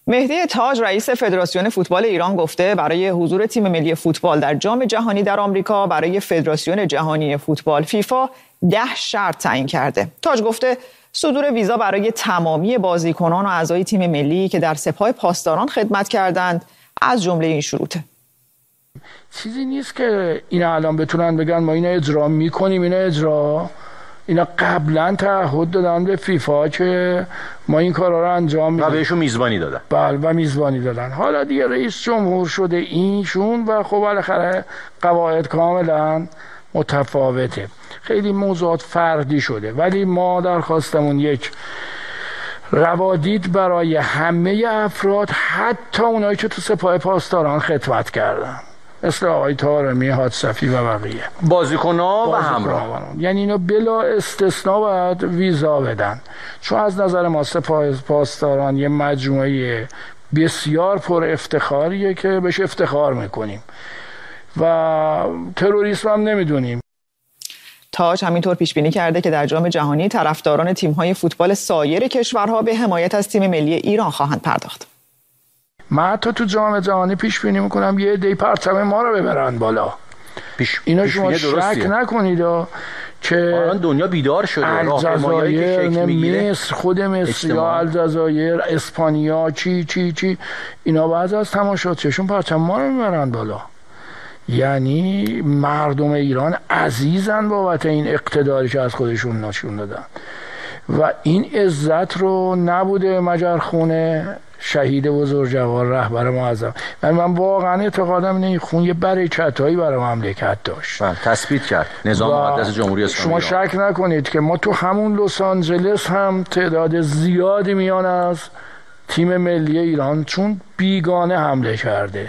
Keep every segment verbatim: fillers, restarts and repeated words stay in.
مهدی تاج رئیس فدراسیون فوتبال ایران گفته برای حضور تیم ملی فوتبال در جام جهانی در آمریکا برای فدراسیون جهانی فوتبال فیفا ده شرط تعیین کرده. تاج گفته صدور ویزا برای تمامی بازیکنان و اعضای تیم ملی که در سپاه پاسداران خدمت کردند از جمله این شروطه. چیزی نیست که اینا الان بتونن بگن ما اینا اجرا میکنیم. اینا اجرا اینا قبلا تعهد دادن به فیفا که ما این کارا رو انجام میدیم و بهشون میزبانی دادن. بله و میزبانی دادن. حالا دیگه رئیس جمهور شده اینشون و خب بالاخره قواعد کاملا متفاوته. خیلی موضوعات فردی شده، ولی ما درخواستمون یک روادید برای همه افراد، حتی اونایی که تو سپاه پاسداران خدمت کردن، مثل آقای طارمی، حادثفی و بقیه بازیکن‌ها و همراه، یعنی اینو بلا استثنا باید ویزا بدن، چون از نظر ما سپاه پاسداران یه مجموعه بسیار پر افتخاریه که بهش افتخار میکنیم و تروریسم هم نمیدونیم. تاج همینطور پیش بینی کرده که در جام جهانی طرفداران تیم‌های فوتبال سایر کشورها به حمایت از تیم ملی ایران خواهند پرداخت. من حتی تو جام جهانی پیش بینی میکنم یه عده پرچم ما رو ببرن بالا. پیش اینا شما شک نکنید که دنیا بیدار شده. راهنمایی که شکل میگیره، مصر، خود مصر یا الجزایر، اسپانیا، چی چی چی اینا بعضی از تماشاچیشون پرچم ما رو میبرن بالا. یعنی مردم ایران عزیزن بابت این اقتداری که از خودشون نشون دادن و این عزت رو نبوده مگر خون شهید بزرگوار رهبر معظم. من من واقعا اعتقادم اینه این خون یه برکتایی برای مملکت داشت. من تثبیت کرد نظام مقدس جمهوری اسلامی. شما شک نکنید که ما تو همون لس آنجلس هم تعداد زیادی میان از تیم ملی ایران چون بیگانه حمله کرده.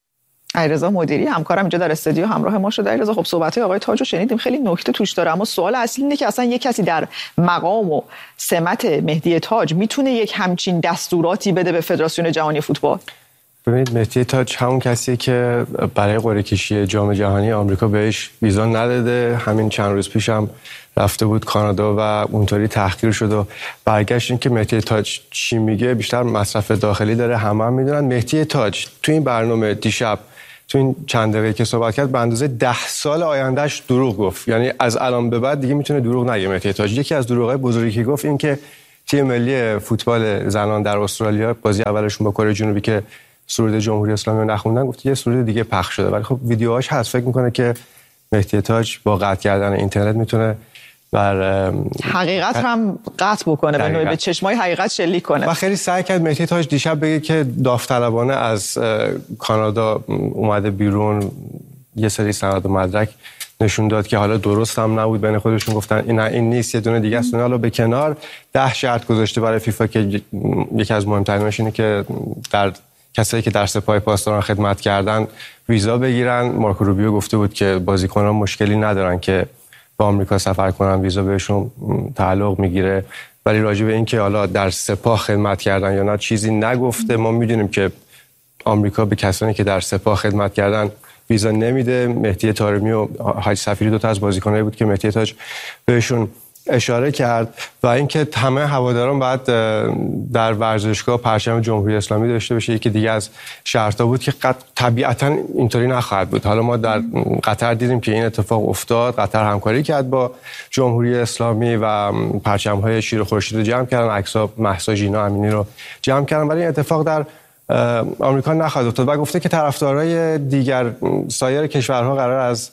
علیرضا مدیری همکارم اینجا در استودیو همراه ما شده. علیرضا خب صحبت‌های آقای تاج رو شنیدیم، خیلی نکته توش داره، اما سوال اصلی اینه که اصلا یک کسی در مقام و سمت مهدی تاج میتونه یک همچین دستوراتی بده به فدراسیون جهانی فوتبال؟ ببینید مهدی تاج همون کسیه که برای قرعه کشی جام جهانی آمریکا بهش ویزا نداده. همین چند روز پیش هم رفته بود کانادا و اونطوری تحقیر شد و برگشت. این که مهدی تاج چی میگه بیشتر مصرف داخلی داره، همه هم میدونن. مهدی تاج تو این برنامه دیشب تو این چند دقیقه که صحبت کرد به اندازه ده سال آیندهش دروغ گفت. یعنی از الان به بعد دیگه میتونه دروغ نگه مهدی تاج. یکی از دروغای بزرگی که گفت این که تیم ملی فوتبال زنان در استرالیا بازی اولشون با کره جنوبی که سرود جمهوری اسلامی رو نخوندن، گفت یه سرود دیگه پخش شده، ولی خب ویدیوهاش هست. فکر میکنه که مهدی تاج با قطع کردن اینترنت میتونه بر حقیقت هم قطع بکنه، به به چشمای حقیقت شلیک کنه. و خیلی سعی کرد مهدی تاج دیشب بگه که داوطلبانه از کانادا اومده بیرون، یه سری سند و مدرک نشون داد که حالا درست هم نبود، بین خودشون گفتن این این نیست، یه دونه دیگه است. حالا به کنار ده شرط گذاشته برای فیفا که یکی از مهمتریناش اینه که در کسایی که در سپاه پاسداران خدمت کردن ویزا بگیرن. مارکو روبیو گفته بود که بازیکنان مشکلی ندارن که با آمریکا سفر کنن، ویزا بهشون تعلق میگیره، ولی راجع به این که حالا در سپاه خدمت کردن یا نه چیزی نگفته. ما میدونیم که آمریکا به کسانی که در سپاه خدمت کردن ویزا نمیده. مهدی طارمی و حاج صفیری دو تا از بازیکنایی بود که مهدی تاج بهشون اشاره کرد و اینکه همه هواداران باید در ورزشگاه پرچم جمهوری اسلامی داشته باشه. یکی دیگه از شرطا بود که طبیعتا اینطوری نخواهد بود. حالا ما در قطر دیدیم که این اتفاق افتاد. قطر همکاری کرد با جمهوری اسلامی و پرچم‌های شیر و خورشید رو جمع کردن، عکس‌ها مهسا ژینا امینی رو جمع کردن، ولی این اتفاق در آمریکا نخواهد افتاد. و گفته که طرفدارای دیگر سایر کشورها قرار از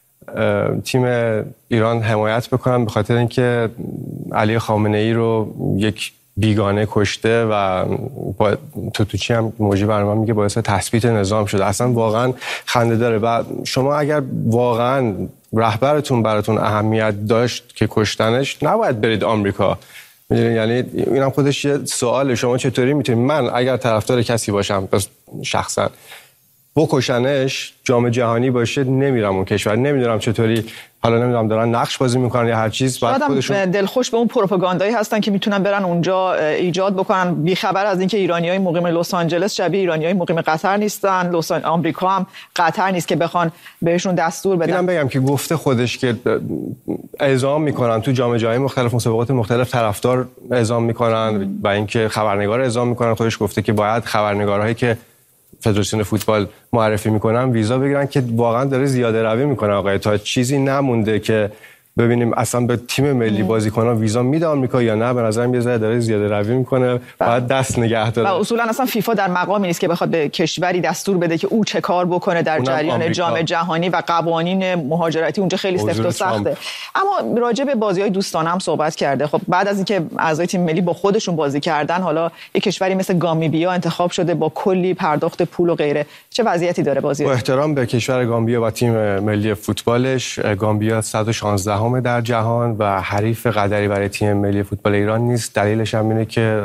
تیم ایران حمایت بکنن به خاطر اینکه علی خامنه ای رو یک بیگانه کشته و با توتوچی هم موجی برنامه میگه باعث تثبیت نظام شده. اصلا واقعا خنده داره. و شما اگر واقعا رهبرتون براتون اهمیت داشت که کشتنش، نباید برید آمریکا. میدونید یعنی اینم خودش یه سواله. شما چطوری میتونید، من اگر طرفدار کسی باشم شخصا بکشنش، جام جهانی باشه، نمیرم اون کشور. نمیدونم چطوری حالا نمیدونم دارن نقش بازی میکنن یا هر چیز، بعد خودشون دلخوش به اون پروپاگاندایی هستن که میتونن برن اونجا ایجاد بکنن، بیخبر از اینکه ایرانیای مقیم لس آنجلس شبیه ایرانیای مقیم قطر نیستن، لس آمریکا هم قطر نیست که بخوان بهشون دستور بدن. اینم بگم که گفته خودش که اعزام میکنن تو جام جهانی مختلف، مسابقات مختلف طرفدار اعزام میکنن و اینکه خبرنگار اعزام میکنن. خودش گفته که باید خبرنگارهایی که فدراسیون فوتبال معرفی میکنن ویزا بگیرن، که واقعا داره زیاده روی میکنه آقای. تا چیزی نمونده که ببینیم اصلا به تیم ملی بازیکنان ویزا میده آمریکا یا نه. به نظرم یه ذره داره زیاده روی میکنه، باید دست نگه داره. و اصولا اصلا فیفا در مقامی نیست که بخواد به کشوری دستور بده که او چه کار بکنه در جریان جام جهانی و قوانین مهاجرتی اونجا خیلی سفت و سخته. اما راجع به بازی‌های دوستانه هم صحبت کرده. خب بعد از اینکه اعضای تیم ملی با خودشون بازی کردن، حالا یک کشوری مثل گامبیا انتخاب شده با کلی پرداخت پول و غیره. چه وضعیتی داره بازی؟ با احترام به کشور گامبیا و تیم ملی فوتبالش، گامبیا صد و شانزده در جهان و حریف قدری برای تیم ملی فوتبال ایران نیست. دلیلش هم اینه که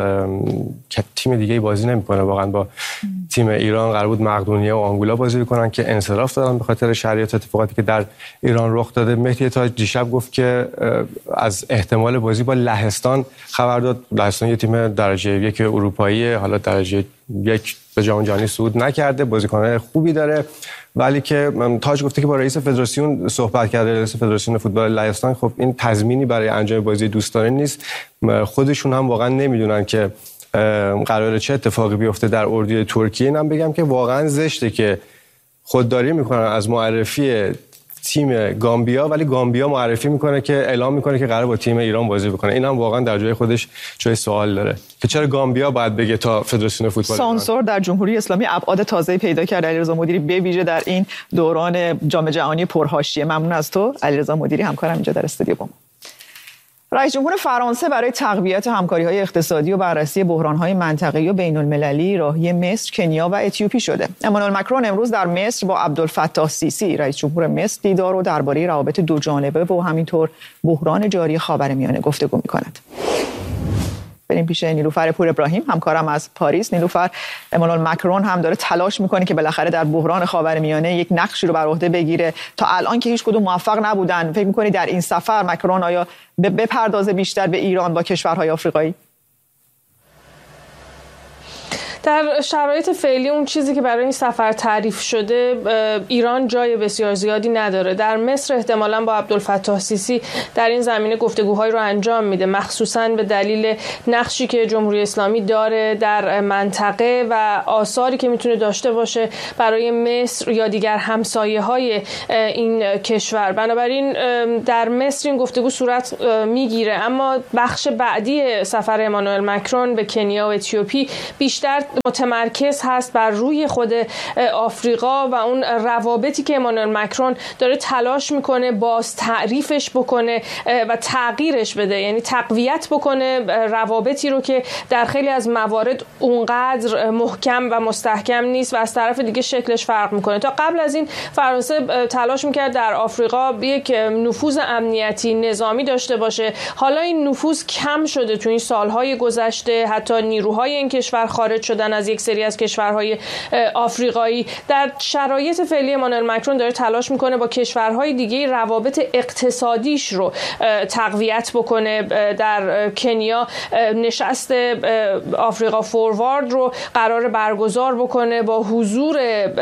تیم دیگه بازی نمیکنه. واقعا با تیم ایران قرار بود مقدونیه و آنگولا بازی کنن که انصراف دادن به خاطر شرایط اتفاقاتی که در ایران رخ داده. مهدی تاج دیشب گفت که از احتمال بازی با لهستان خبر داد. لهستان یه تیم درجه یک اروپایی، حالا درجه یک به جام جهانی صعود نکرده، بازیکنان خوبی داره، ولی که تاج گفته که با رئیس فدراسیون صحبت کرده، رئیس فدراسیون فوتبال لهستان. خب این تضمینی برای انجام بازی دوستانه نیست. خودشون هم واقعا نمیدونن که قراره چه اتفاقی بیفته در اردوی ترکیه. اینم بگم که واقعا زشته که خودداری میکنن از معرفی تیم گامبیا، ولی گامبیا معرفی میکنه که اعلام میکنه که قراره با تیم ایران بازی بکنه. اینم واقعا در جای خودش جای سوال داره که چرا گامبیا باید بگه تا فدراسیون فوتبال. سانسور در جمهوری اسلامی ابعاد تازه‌ای پیدا کرد. علیرضا مدیری به ویژه در این دوران جام جهانی پرحاشیه. ممنون از تو علیرضا مدیری، همکارم اینجا در استودیو با ما. رئیس جمهور فرانسه برای تقویت همکاری‌های اقتصادی و بررسی بحران‌های منطقه‌ای و بین‌المللی راهی مصر، کنیا و اتیوپی شده. امانوئل مکرون امروز در مصر با عبدالفتاح سیسی رئیس جمهور مصر دیدار و درباره روابط دو جانبه و همینطور بحران جاری خاورمیانه گفتگو می‌کند. بریم پیش نیلوفر پور ابراهیم، همکارم از پاریس. نیلوفر، امانوئل مکرون هم داره تلاش میکنه که بالاخره در بحران خاورمیانه یک نقشی رو بر عهده بگیره. تا الان که هیچ کدوم موفق نبودن. فکر میکنی در این سفر مکرون آیا بپردازه بیشتر به ایران با کشورهای آفریقایی؟ در شرایط فعلی اون چیزی که برای این سفر تعریف شده، ایران جای بسیار زیادی نداره. در مصر احتمالاً با عبدالفتاح سیسی در این زمینه گفتگوهایی رو انجام میده، مخصوصاً به دلیل نقشی که جمهوری اسلامی داره در منطقه و آثاری که میتونه داشته باشه برای مصر یا دیگر همسایه‌های این کشور. بنابراین در مصر این گفتگو صورت میگیره. اما بخش بعدی سفر امانوئل مکرون به کنیا و اتیوپی بیشتر متمرکز هست بر روی خود آفریقا و اون روابطی که امانوئل مکرون داره تلاش میکنه باز تعریفش بکنه و تغییرش بده، یعنی تقویت بکنه روابطی رو که در خیلی از موارد اونقدر محکم و مستحکم نیست و از طرف دیگه شکلش فرق میکنه. تا قبل از این فرانسه تلاش میکرد در آفریقا یک نفوذ امنیتی نظامی داشته باشه. حالا این نفوذ کم شده تو این سالهای گذشته، حتی نیروهای این کشور خارج شدن از یک سری از کشورهای آفریقایی. در شرایط فعلی امانوئل مکرون داره تلاش میکنه با کشورهای دیگه روابط اقتصادیش رو تقویت بکنه. در کنیا نشست آفریقا فوروارد رو قرار برگزار بکنه با حضور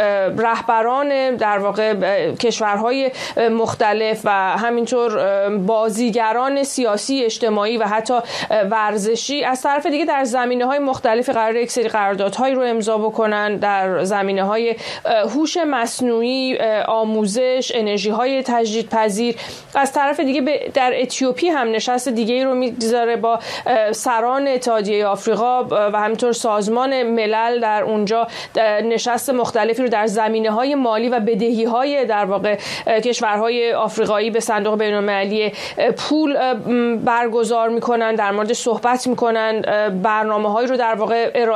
رهبران در واقع کشورهای مختلف و همینطور بازیگران سیاسی، اجتماعی و حتی ورزشی. از طرف دیگه در زمینه‌های مختلفی قرار یک سری قراردادهایی رو امضا بکنن در زمینه‌های هوش مصنوعی، آموزش، انرژی‌های تجدیدپذیر. از طرف دیگه در اتیوپی هم نشست دیگه‌ای رو می‌گذاره با سران اتحادیه آفریقا و همینطور سازمان ملل. در اونجا نشست مختلفی رو در زمینه‌های مالی و بدهی‌های در واقع کشورهای آفریقایی به صندوق بین‌المللی پول برگزار می‌کنن، در مورد صحبت می‌کنن، برنامه‌هایی رو در واقع ارائه خواهد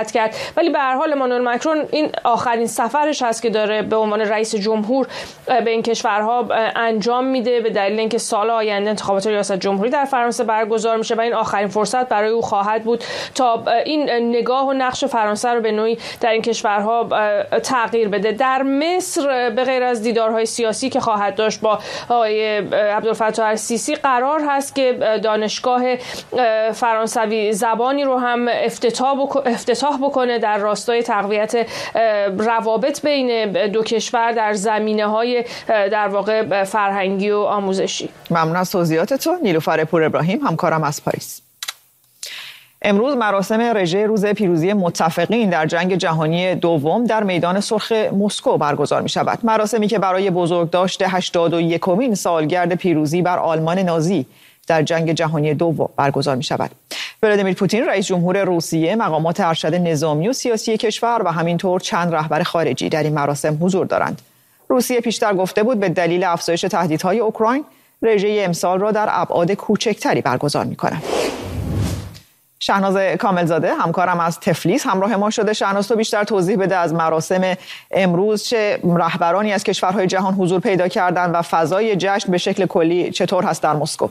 صحبت کرد. ولی به هر حال امانوئل مکرون این آخرین سفرش هست که داره به عنوان رئیس جمهور به این کشورها انجام میده، به دلیل اینکه سال آینده انتخابات ریاست جمهوری در فرانسه برگزار میشه و این آخرین فرصت برای او خواهد بود تا این نگاه و نقش فرانسه رو به نوعی در این کشورها تغییر بده. در مصر به غیر از دیدارهای سیاسی که خواهد داشت با آقای عبدالفتاح السیسی، قرار هست که دانشگاه فرانسوی زبانی رو هم افتتاح افتتاح بکنه در راستای تقویت روابط بین دو کشور در زمینه‌های در واقع فرهنگی و آموزشی. ممنون از توضیحاتتون. نیلوفر پور ابراهیم، همکارم از پاریس. امروز مراسم رژه روز پیروزی متفقین در جنگ جهانی دوم در میدان سرخ مسکو برگزار می شود. مراسمی که برای بزرگداشت هشتاد و یکمین سالگرد پیروزی بر آلمان نازی در جنگ جهانی دوم برگزار می شود. ولادیمیر پوتین رئیس جمهور روسیه، مقامات ارشد نظامی و سیاسی کشور و همینطور چند رهبر خارجی در این مراسم حضور دارند. روسیه پیشتر گفته بود به دلیل افزایش تهدیدهای اوکراین رژه امسال را در ابعاد کوچکتری برگزار می کند. شهناز کاملزاده، همکارم از تفلیس همراه ما شده. شهناز، تو بیشتر توضیح بده از مراسم امروز، چه رهبرانی از کشورهای جهان حضور پیدا کردند و فضای جشن به شکل کلی چطور هست در مسکو؟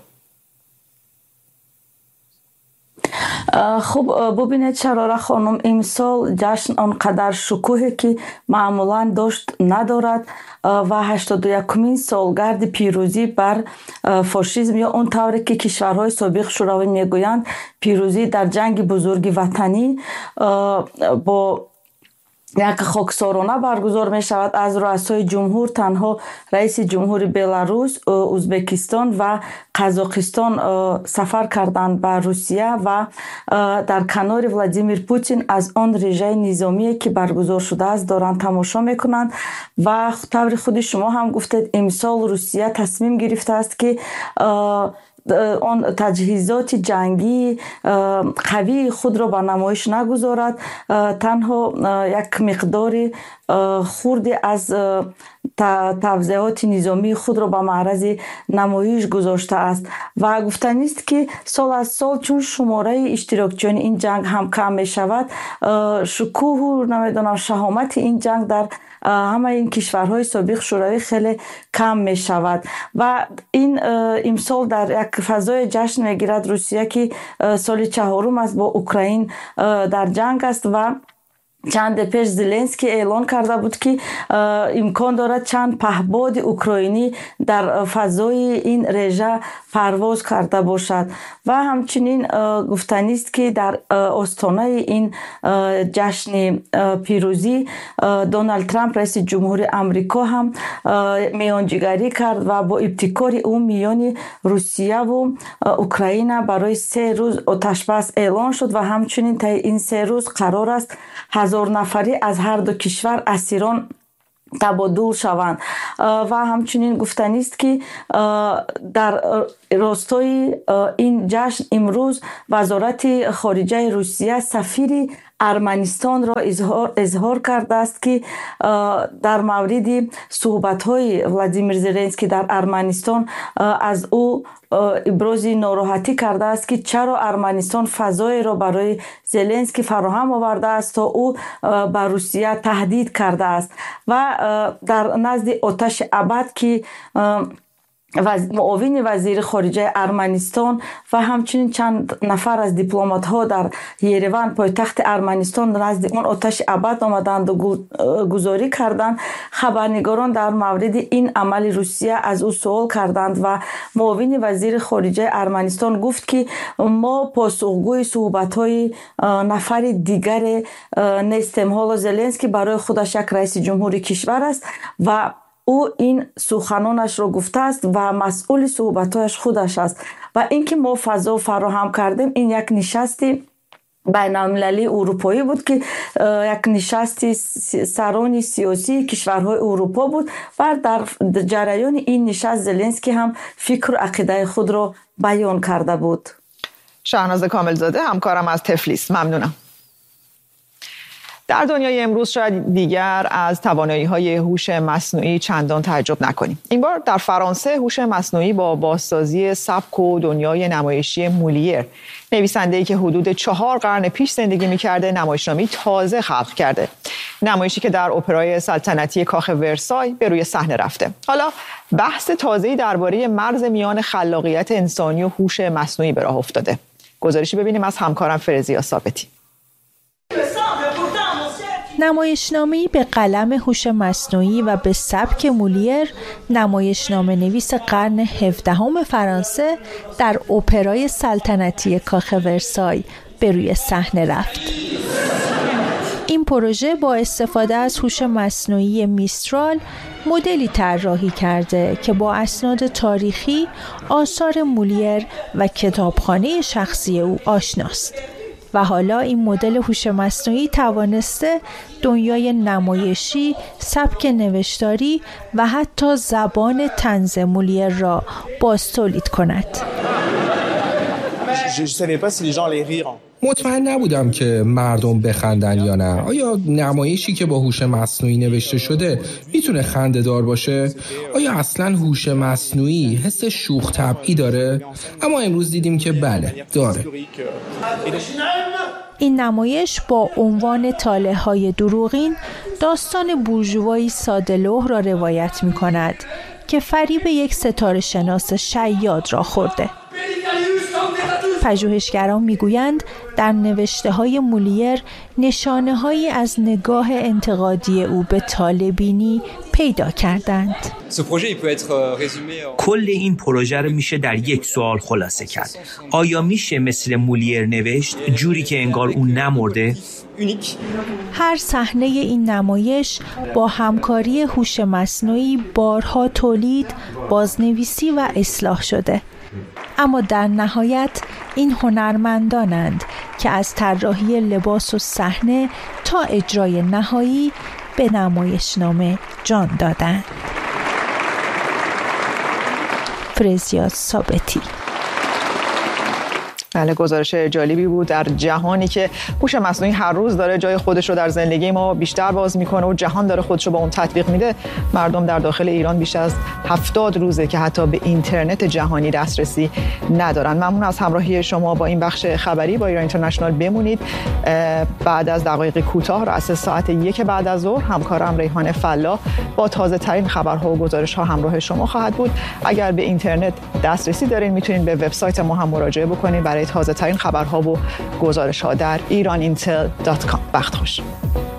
خب ببینید شراره خانم، امسال جشن آنقدر شکوهی که معمولا داشت ندارد و هشتاد و یکمین سالگرد پیروزی بر فاشیسم، یا اون طوری که کشورهای سابق شوروی میگویند پیروزی در جنگ بزرگ وطنی، با یک خاکسارانه برگزار می شود. از رؤسای جمهور تنها رئیس جمهور بلاروس، ازبکستان و قزاقستان سفر کردند به روسیه و در کنار ولادیمیر پوتین از آن رژه نظامی که برگزار شده است دارند تماشا میکنند. و طور خود شما هم گفتید امسال روسیه تصمیم گرفته است که آن تجهیزات جنگی قوی خود را به نمایش نگذارد، تنها یک مقدار خوردی از توضیحات نظامی خود را به معرض نمایش گذاشته است. و گفتنی است که سال از سال چون شماره اشتراکچیان این جنگ هم کم می شود، شکوه و نمیدونم شهامت این جنگ در همه این کشورهای سابق شوروی خیلی کم می شود و این امسال در یک فضای جشن می گیرد روسیه که سال چهارم است با اوکراین در جنگ است و چند پیش زلنسکی اعلان کرده بود که امکان دارد چند پهپاد اوکراینی در فضای این رژه پرواز کرده باشد. و همچنین گفتنی است که در آستانه این جشن پیروزی دونالد ترامپ رئیس جمهور آمریکا هم میانجیگری کرد و با ابتکار او میان روسیه و اوکراین برای سه روز آتش بس اعلان شد و همچنین تا این سه روز قرار است هزار نفری از هر دو کشور اسیران تبادل شوند. و همچنین گفتنی است که در راستای این جشن امروز وزارت خارجه روسیه سفیر ارمنستان را اظهار, اظهار کرده است که در مورد صحبت‌های ولادیمیر زلنسکی در ارمنستان از او ابراز ناراحتی کرده است که چرا ارمنستان فضای را برای زلنسکی فراهم آورده است تا او به روسیه تهدید کرده است. و در نزد آتش ابد که معاون وزیر خارجه ارمنستان و همچنین چند نفر از دیپلمات ها در یریوان پایتخت ارمنستان نزد اون آتش ابد آمدند و گزاری کردند، خبرنگاران در مورد این عمل روسیه از او سوال کردند و معاون وزیر خارجه ارمنستان گفت که ما پاسخگوی صحبت های نفر دیگر نیستیم. حالا زلنسکی برای خودش یک رئیس جمهور کشور است و او این سخنانش را گفته است و مسئول صحبتایش خودش است. و اینکه ما فضا فراهم کردیم این یک نشستی بین المللی اروپایی بود که یک نشست سران سیاسی کشورهای اروپا بود و در جریان این نشست زلنسکی هم فکر و عقیده خود را بیان کرده بود. شهناز کاملزاده، همکارم از تفلیس، ممنونم. در دنیای امروز شاید دیگر از توانایی‌های هوش مصنوعی چندان تعجب نکنیم. این بار در فرانسه هوش مصنوعی با بازسازی سبک و دنیای نمایشی مولیر، نویسنده‌ای که حدود چهار قرن پیش زندگی می‌کرده، نمایشنامه‌ای تازه خلق کرده. نمایشی که در اپرای سلطنتی کاخ ورسای به روی صحنه رفته. حالا بحث تازه‌ای درباره مرز میان خلاقیت انسانی و هوش مصنوعی به راه افتاده. گزارشی ببینیم از همکارم فرزیا ثابتی. نمایشنامه‌ای به قلم هوش مصنوعی و به سبک مولیر، نمایشنامه نویس قرن هفدهم فرانسه در اپرای سلطنتی کاخ ورسای به روی صحنه رفت. این پروژه با استفاده از هوش مصنوعی میسترال مدلی طراحی کرده که با اسناد تاریخی، آثار مولیر و کتابخانه شخصی او آشناست. و حالا این مدل هوش مصنوعی توانسته دنیای نمایشی، سبک نوشتاری و حتی زبان طنز مولیر را بازتولید کند. مطمئن نبودم که مردم بخندن یا نه. آیا نمایشی که با هوش مصنوعی نوشته شده میتونه خنده‌دار باشه؟ آیا اصلاً هوش مصنوعی حس شوخ طبعی داره؟ اما امروز دیدیم که بله، داره. این نمایش با عنوان طالع‌های دروغین داستان بورژوایی ساده‌لوح را روایت می‌کند که فریب یک ستاره شناس شیاد را خورده. پژوهشگران میگویند در نوشته‌های مولیر نشانه‌هایی از نگاه انتقادی او به طالع‌بینی پیدا کردند. کل این پروژه رو میشه در یک سوال خلاصه کرد. آیا میشه مثل مولیر نوشت جوری که انگار اون نمرده؟ هر صحنه این نمایش با همکاری هوش مصنوعی بارها تولید، بازنویسی و اصلاح شده. اما در نهایت این هنرمندانند که از طراحی لباس و صحنه تا اجرای نهایی به نمایشنامه جان دادند. فرزیا ثابتی. بله، گزارش جالبی بود در جهانی که هوش مصنوعی هر روز داره جای خودش رو در زندگی ما بیشتر باز میکنه و جهان داره خودش رو با اون تطبیق میده. مردم در داخل ایران بیش از هفتاد روزه که حتی به اینترنت جهانی دسترسی ندارن. ممنون از همراهی شما با این بخش خبری با ایران اینترنشنال. بمونید. بعد از دقایق کوتاه رأس ساعت یک بعد از ظهر همکارم ریحان فلا با تازه ترین خبرها و گزارش ها همراه شما خواهد بود. اگر به اینترنت دسترسی دارین میتونید به وبسایت ما هم مراجعه بکنید برای تازه ترین خبرها و گزارش ها در ایران اینتل دات کام. وقت خوش.